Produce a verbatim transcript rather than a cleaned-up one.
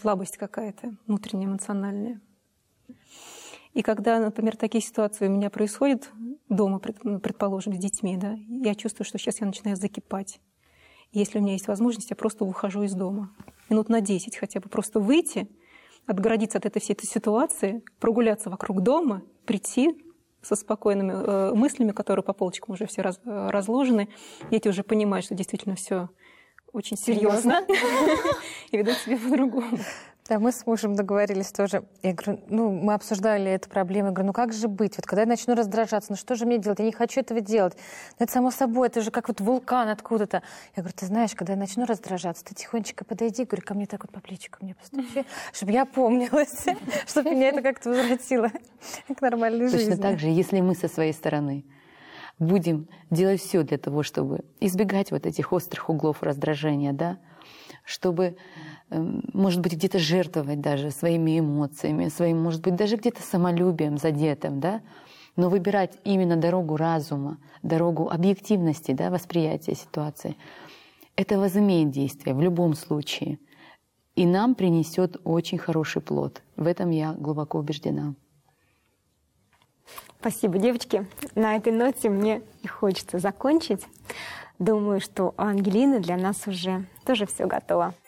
слабость какая-то внутренняя, эмоциональная. И когда, например, такие ситуации у меня происходят дома, предположим, с детьми, да, я чувствую, что сейчас я начинаю закипать. И если у меня есть возможность, я просто выхожу из дома. Минут на десять хотя бы просто выйти, отгородиться от этой всей этой ситуации, прогуляться вокруг дома, прийти со спокойными э, мыслями, которые по полочкам уже все раз, э, разложены. Дети уже понимают, что действительно все очень серьезно и ведут себя по-другому. Да, мы с мужем договорились тоже. Я говорю, ну, мы обсуждали эту проблему. Я говорю, ну как же быть? Вот когда я начну раздражаться, ну что же мне делать? Я не хочу этого делать. Но это само собой, это же как вот вулкан откуда-то. Я говорю, ты знаешь, когда я начну раздражаться, ты тихонечко подойди, говорю, ко мне так вот по плечику мне постучи, чтобы я помнилась, чтобы меня это как-то возвратило к нормальной жизни. Точно так же, если мы со своей стороны будем делать все для того, чтобы избегать вот этих острых углов раздражения, да, чтобы, может быть, где-то жертвовать даже своими эмоциями, своим, может быть, даже где-то самолюбием задетым, да, но выбирать именно дорогу разума, дорогу объективности, да, восприятия ситуации. Это возымеет действие в любом случае. И нам принесет очень хороший плод. В этом я глубоко убеждена. Спасибо, девочки. На этой ноте мне и хочется закончить. Думаю, что у Ангелины для нас уже тоже все готово.